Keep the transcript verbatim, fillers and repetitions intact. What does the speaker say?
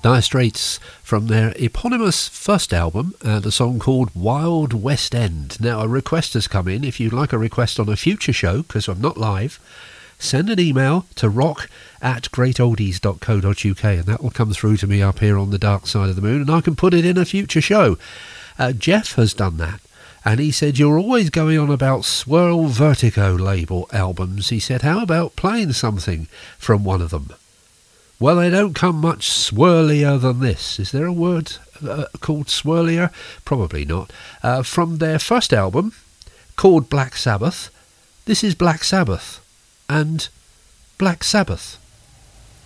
Dire Straits from their eponymous first album and a song called Wild West End. Now, a request has come in. If you'd like a request on a future show, because I'm not live, send an email to rock at great oldies dot co dot uk and that will come through to me up here on the dark side of the moon and I can put it in a future show. Uh, Jeff has done that. And he said, you're always going on about Swirl Vertigo label albums. He said, how about playing something from one of them? Well, they don't come much swirlier than this. Is there a word uh, called swirlier? Probably not. Uh, from their first album, called Black Sabbath, this is Black Sabbath and Black Sabbath.